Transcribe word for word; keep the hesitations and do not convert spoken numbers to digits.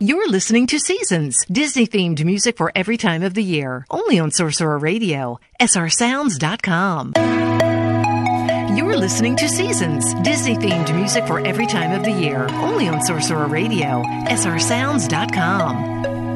You're listening to Seasons, Disney-themed music for every time of the year. Only on Sorcerer Radio, S R sounds dot com. You're listening to Seasons, Disney-themed music for every time of the year. Only on Sorcerer Radio, S R sounds dot com.